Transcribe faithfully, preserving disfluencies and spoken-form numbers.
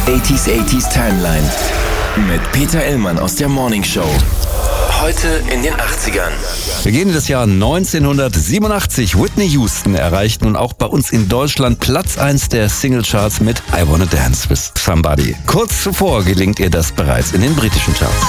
achtziger achtziger Timeline mit Peter Illmann aus der Morning Show. Heute in den achtzigern. Wir gehen in das Jahr neunzehnhundertsiebenundachtzig. Whitney Houston erreicht nun auch bei uns in Deutschland Platz eins der Singlecharts mit I Wanna Dance With Somebody. Kurz zuvor gelingt ihr das bereits in den britischen Charts.